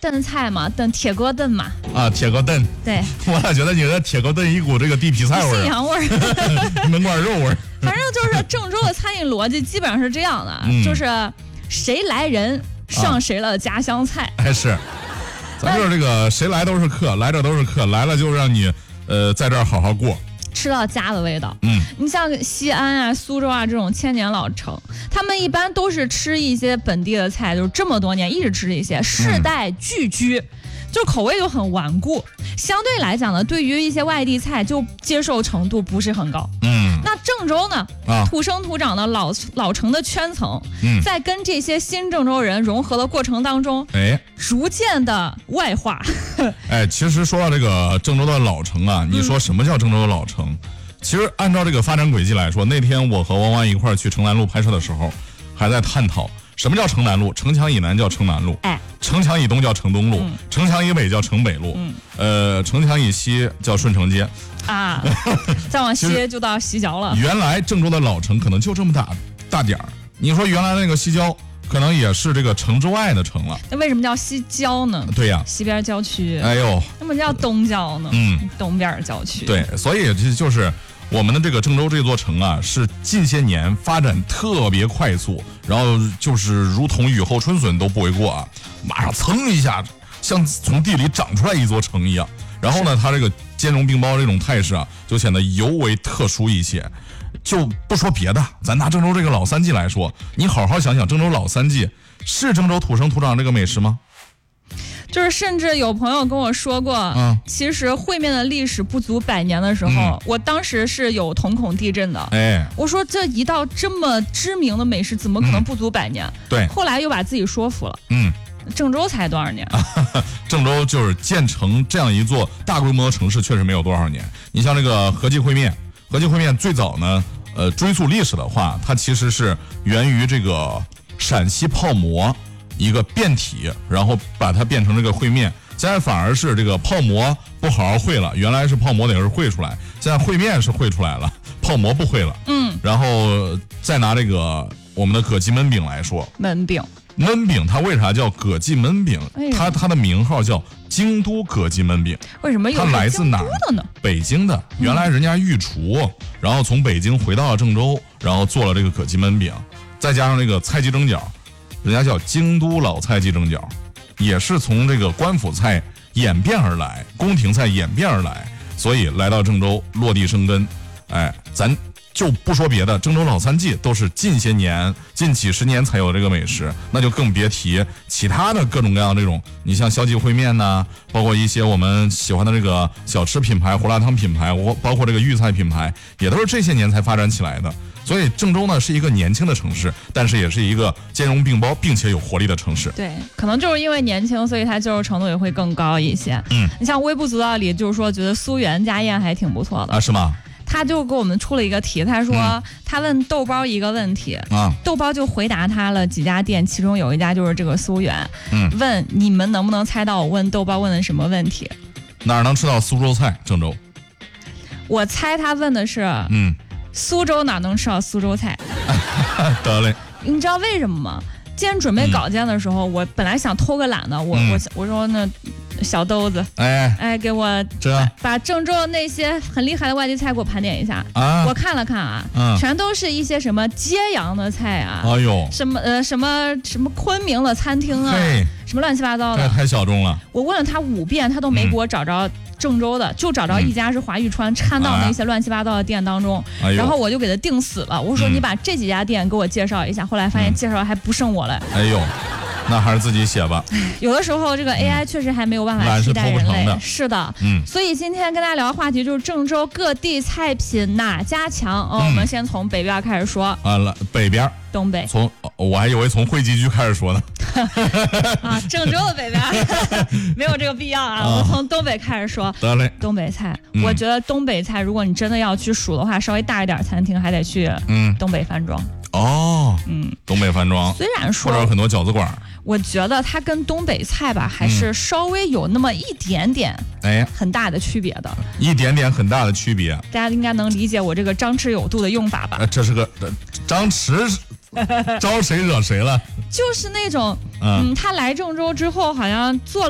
炖菜嘛，炖铁锅炖嘛。 啊，铁锅炖。 对， 我咋觉得你的铁锅炖一股这个地皮菜味儿， 信阳味儿， 焖罐肉味儿。 反正就是郑州的餐饮逻辑基本上是这样的，就是谁来人上谁的家乡菜。 哎是，咱这儿这个谁来都是客，来这都是客，来了就让你在这儿好好过。 吃到家的味道。你像西安啊、苏州啊这种千年老城，他们一般都是吃一些本地的菜，就是这么多年一直吃这些，世代聚居，就口味就很顽固。相对来讲呢，对于一些外地菜就接受程度不是很高。那郑州呢，土生土长的老城的圈层，在跟这些新郑州人融合的过程当中，逐渐的外化。 其实说到这个郑州的老城啊，你说什么叫郑州的老城？其实按照这个发展轨迹来说，那天我和汪汪一块儿去城南路拍摄的时候，还在探讨什么叫城南路，城墙以南叫城南路，城墙以东叫城东路，城墙以北叫城北路，城墙以西叫顺城街啊，再往西就到西郊了。 原来郑州的老城可能就这么大点儿，你说原来那个西郊可能也是这个城之外的城了。 那为什么叫西郊呢？ 对呀， 西边郊区。 哎呦， 那么叫东郊呢？东边郊区。 对，所以这就是我们的这个郑州这座城啊，是近些年发展特别快速，然后就是如同雨后春笋都不为过啊，马上噌一下像从地里长出来一座城一样。然后呢，它这个兼容并包这种态势啊，就显得尤为特殊一些。就不说别的，咱拿郑州这个老三季来说，你好好想想，郑州老三季是郑州土生土长这个美食吗？ 就是甚至有朋友跟我说过，其实烩面的历史不足100年的时候，我当时是有瞳孔地震的。我说这一道这么知名的美食，怎么可能不足100年？ 对， 后来又把自己说服了。郑州才多少年？ 郑州就是建成这样一座大规模的城市，确实没有多少年。你像这个和记烩面，和记烩面最早呢，追溯历史的话，它其实是源于这个陕西泡馍一个变体，然后把它变成这个烩面。现在反而是这个泡馍不好好烩了，原来是泡馍得是烩出来，现在烩面是烩出来了，泡馍不烩了。然后再拿这个我们的葛记焖饼来说，焖饼它为啥叫葛记焖饼？它的名号叫京都葛记焖饼。 为什么有？ 它来自哪儿的呢？北京的。原来人家御厨，然后从北京回到了郑州，然后做了这个葛记焖饼，再加上这个菜鸡蒸饺，人家叫京都老菜鸡蒸饺，也是从这个官府菜演变而来，宫廷菜演变而来，所以来到郑州落地生根。咱就不说别的，郑州老三季都是近些年、近几十年才有这个美食，那就更别提其他的各种各样的这种，你像萧记烩面呐，包括一些我们喜欢的这个小吃品牌、胡辣汤品牌，包括这个豫菜品牌，也都是这些年才发展起来的。所以郑州呢是一个年轻的城市，但是也是一个兼容并包并且有活力的城市。 对，可能就是因为年轻，所以它接受程度也会更高一些。你像微不足道里就是说觉得苏源家宴还挺不错的啊，是吗？ 他就给我们出了一个题，他说他问豆包一个问题，豆包就回答他了几家店，其中有一家就是这个苏源。问你们能不能猜到我问豆包问的什么问题？ 哪儿能吃到苏州菜？郑州。 我猜他问的是，苏州哪能吃到苏州菜？ 得嘞。 你知道为什么吗？今天准备稿件的时候，我本来想偷个懒的，我说那小豆子，给我把郑州那些很厉害的外地菜给我盘点一下。我看了看啊，全都是一些什么揭阳的菜啊，什么昆明的餐厅啊，什么乱七八糟的， 太小众了。 我问了他5遍，他都没给我找着郑州的，就找着一家是华玉川，掺到那些乱七八糟的店当中，然后我就给他定死了。我说你把这几家店给我介绍一下，后来发现介绍还不剩我了。 那还是自己写吧。 有的时候这个 AI 确实还没有办法替代人类。是的，所以今天跟大家聊的话题就是郑州各地菜品哪家强。我们先从北边开始说。 北边。 东北。 我还以为从汇集区开始说呢。 郑州的北边没有这个必要啊。我们从东北开始说。 得嘞。 东北菜，我觉得东北菜，如果你真的要去数的话，稍微大一点餐厅还得去东北饭庄。东北饭庄， 虽然说或者有很多饺子馆， 我觉得它跟东北菜吧，还是稍微有那么一点点很大的区别的， 一点点很大的区别。 大家应该能理解我这个张弛有度的用法吧？ 这是个张弛招谁惹谁了？ 就是那种他来郑州之后好像做了